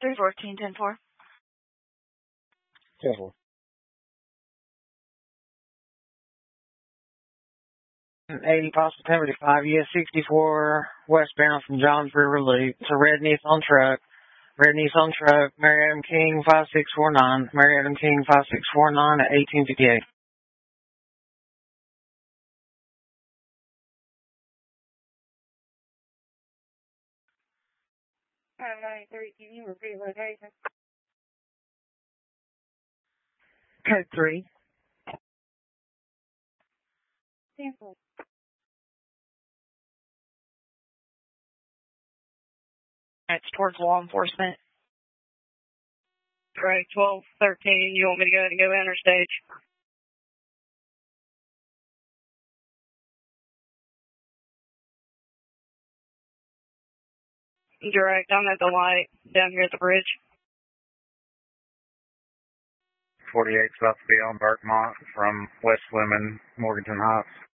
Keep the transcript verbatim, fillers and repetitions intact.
three fourteen, ten four. ten four. eighty possible seventy-five, U S sixty-four, westbound from Johns River Loop. It's a red Nissan truck. Red Nissan truck, Mary Adam King, five six four nine. Mary Adam King, five six four nine at eighteen fifty-eight. Alright, three, can you repeat location? Code three. Sample. That's towards law enforcement. Right, twelve thirteen. You want me to go ahead and go interstage? Direct, I'm at the light down here at the bridge. forty-eight about to be on Berkmont from West Lemon, Morganton Heights.